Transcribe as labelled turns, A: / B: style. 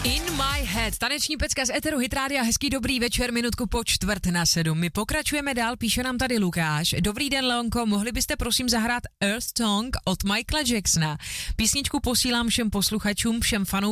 A: In My Head, taneční pecka z Eteru Hit Rádia, hezký dobrý večer, minutku po 6:45. My pokračujeme dál, píše nám tady Lukáš. Dobrý den, Leonko, mohli byste prosím zahrát Earth Song od Michaela Jacksona? Písničku posílám všem posluchačům, všem fanům